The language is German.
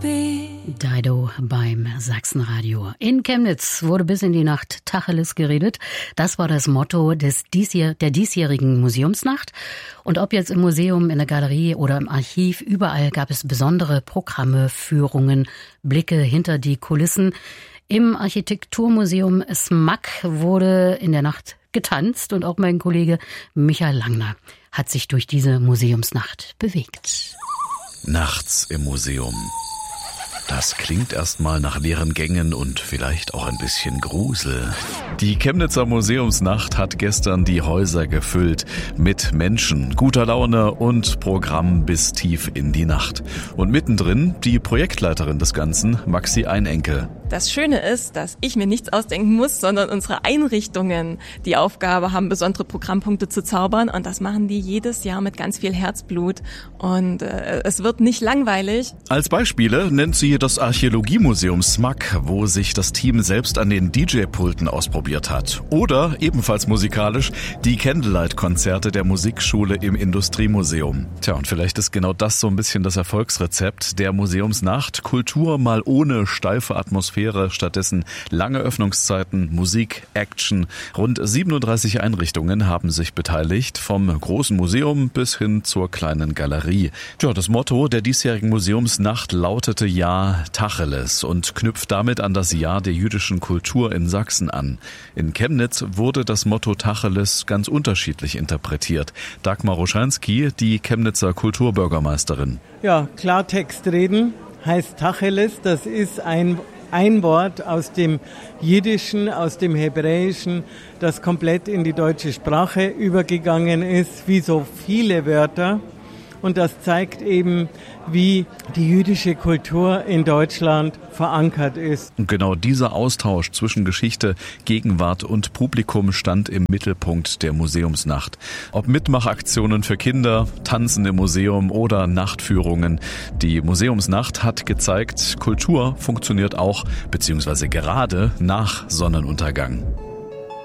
Dido beim Sachsenradio. In Chemnitz wurde bis in die Nacht Tacheles geredet. Das war das Motto der diesjährigen Museumsnacht. Und ob jetzt im Museum, in der Galerie oder im Archiv, überall gab es besondere Programme, Führungen, Blicke hinter die Kulissen. Im Architekturmuseum SMAK wurde in der Nacht getanzt und auch mein Kollege Michael Langner hat sich durch diese Museumsnacht bewegt. Nachts im Museum. Das klingt erstmal nach leeren Gängen und vielleicht auch ein bisschen Grusel. Die Chemnitzer Museumsnacht hat gestern die Häuser gefüllt mit Menschen, guter Laune und Programm bis tief in die Nacht. Und mittendrin die Projektleiterin des Ganzen, Maxi Einenkel. Das Schöne ist, dass ich mir nichts ausdenken muss, sondern unsere Einrichtungen die Aufgabe haben, besondere Programmpunkte zu zaubern. Und das machen die jedes Jahr mit ganz viel Herzblut. Und es wird nicht langweilig. Als Beispiele nennt sie das Archäologiemuseum SMAK, wo sich das Team selbst an den DJ-Pulten ausprobiert hat. Oder, ebenfalls musikalisch, die Candlelight-Konzerte der Musikschule im Industriemuseum. Tja, und vielleicht ist genau das so ein bisschen das Erfolgsrezept der Museumsnacht. Kultur mal ohne steife Atmosphäre. Stattdessen lange Öffnungszeiten, Musik, Action. Rund 37 Einrichtungen haben sich beteiligt, vom großen Museum bis hin zur kleinen Galerie. Tja, das Motto der diesjährigen Museumsnacht lautete ja Tacheles und knüpft damit an das Jahr der jüdischen Kultur in Sachsen an. In Chemnitz wurde das Motto Tacheles ganz unterschiedlich interpretiert. Dagmar Roschanski, die Chemnitzer Kulturbürgermeisterin. Ja, Klartext reden heißt Tacheles. Das ist ein Wort aus dem Jiddischen, aus dem Hebräischen, das komplett in die deutsche Sprache übergegangen ist, wie so viele Wörter. Und das zeigt eben, wie die jüdische Kultur in Deutschland verankert ist. Und genau dieser Austausch zwischen Geschichte, Gegenwart und Publikum stand im Mittelpunkt der Museumsnacht. Ob Mitmachaktionen für Kinder, Tanzen im Museum oder Nachtführungen. Die Museumsnacht hat gezeigt, Kultur funktioniert auch, beziehungsweise gerade nach Sonnenuntergang.